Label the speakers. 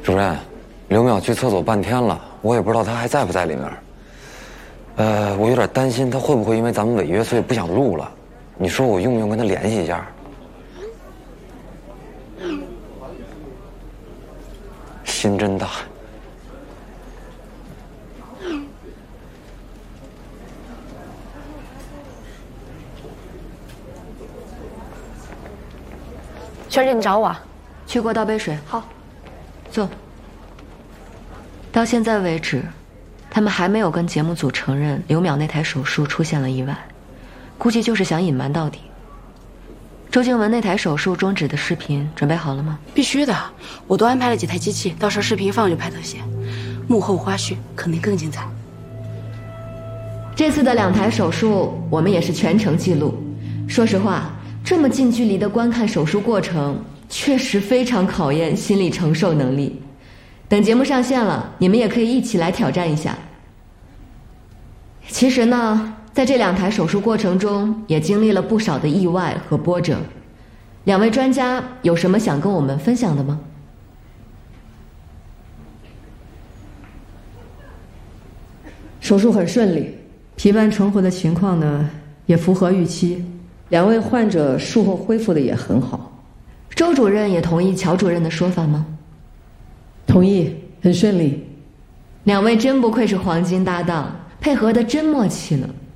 Speaker 1: 主任，刘淼去厕所半天了，我也不知道他还在不在里面。我有点担心他会不会因为咱们违约，所以不想录了。你说我用不用跟他联系一下？心真大。
Speaker 2: 萱姐，你找我啊？
Speaker 3: 去给我倒杯水。
Speaker 2: 好。
Speaker 3: 坐。到现在为止，他们还没有跟节目组承认刘淼那台手术出现了意外，估计就是想隐瞒到底。周静雯那台手术终止的视频准备好了吗？
Speaker 4: 必须的，我都安排了几台机器，到时候视频放就拍特写，幕后花絮肯定更精彩。
Speaker 3: 这次的2台手术我们也是全程记录。说实话，这么近距离的观看手术过程，确实非常考验心理承受能力。等节目上线了，你们也可以一起来挑战一下。其实呢，在这2台手术过程中，也经历了不少的意外和波折。2位专家有什么想跟我们分享的吗？
Speaker 5: 手术很顺利，皮瓣成活的情况呢也符合预期，2位患者术后恢复的也很好。
Speaker 3: 周主任也同意乔主任的说法吗？
Speaker 5: 同意，很顺利。
Speaker 3: 2位真不愧是黄金搭档，配合的真默契呢。